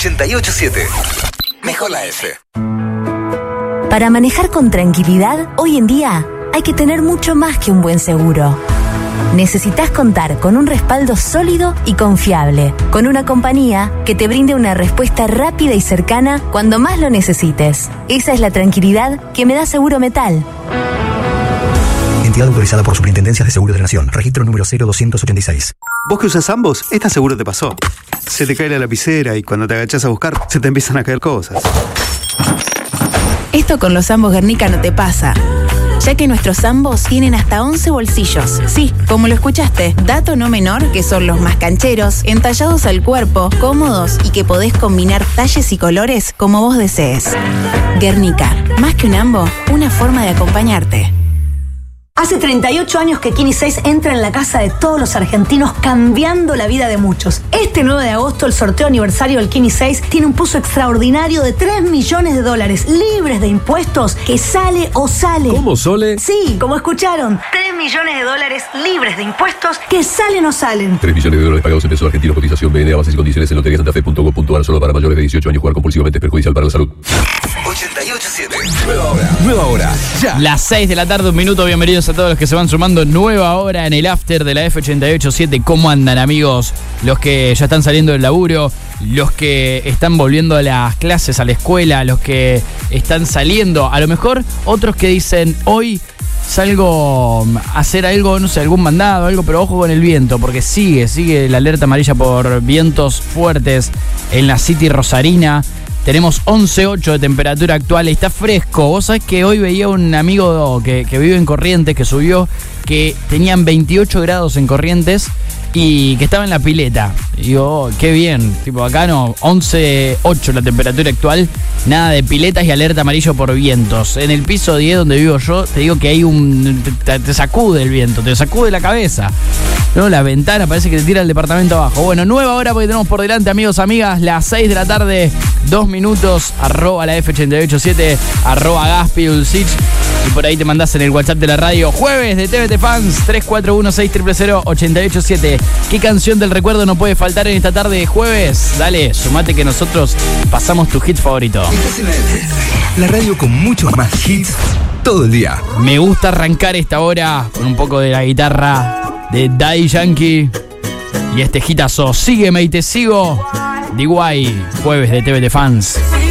88.7. Mejor la F. Para manejar con tranquilidad, hoy en día hay que tener mucho más que un buen seguro. Necesitas contar con un respaldo sólido y confiable, con una compañía que te brinde una respuesta rápida y cercana cuando más lo necesites. Esa es la tranquilidad que me da Seguro Metal. Entidad autorizada por Superintendencias de Seguros de la Nación. Registro número 0286. Vos que usas ambos, esta seguro te pasó. Se te cae la lapicera y cuando te agachás a buscar, se te empiezan a caer cosas. Esto con los ambos Guernica no te pasa, ya que nuestros ambos tienen hasta 11 bolsillos. Sí, como lo escuchaste, dato no menor que son los más cancheros, entallados al cuerpo, cómodos y que podés combinar talles y colores como vos desees. Guernica, más que un ambo, una forma de acompañarte. Hace 38 años que Kini 6 entra en la casa de todos los argentinos, cambiando la vida de muchos. Este 9 de agosto, el sorteo aniversario del Kini 6 tiene un puzo extraordinario de $3 millones, libres de impuestos, que sale o sale. ¿Cómo, Sole? Sí, como escucharon. $3 millones libres de impuestos, que salen o salen. $3 millones pagados en pesos argentinos. Cotización BNA, bases y condiciones en loteriasantafe.gov.ar. Solo para mayores de 18 años. Jugar compulsivamente es perjudicial para la salud. 88.7. Nueva hora. Ya. Las 6 de la tarde, 1 minuto. Bienvenidos a todos los que se van sumando. Nueva hora en el after de la F88.7. ¿Cómo andan, amigos? Los que ya están saliendo del laburo, los que están volviendo a las clases, a la escuela, los que están saliendo. A lo mejor otros que dicen, hoy salgo a hacer algo, no sé, algún mandado, algo, pero ojo con el viento, porque sigue la alerta amarilla por vientos fuertes en la City Rosarina. Tenemos 11.8 de temperatura actual, está fresco. Vos sabés que hoy veía un amigo que vive en Corrientes, que subió, que tenían 28 grados en Corrientes y que estaba en la pileta. Y digo, oh, qué bien. Tipo, acá no, 11.8 la temperatura actual, nada de piletas y alerta amarillo por vientos. En el piso 10 donde vivo yo, te digo que hay te sacude el viento, te sacude la cabeza. No, la ventana parece que te tira el departamento abajo. Bueno, nueva hora porque tenemos por delante, amigos, amigas, las 6 de la tarde, 2 minutos, @ la F887, @ Gaspi Ulcich. Y por ahí te mandás en el WhatsApp de la radio, jueves de TVT Fans, 3416000887. ¿Qué canción del recuerdo no puede faltar en esta tarde de jueves? Dale, sumate que nosotros pasamos tu hit favorito. La radio con muchos más hits todo el día. Me gusta arrancar esta hora con un poco de la guitarra de Daddy Yankee y este hitazo, Sígueme y te sigo, DY, jueves de TVT Fans.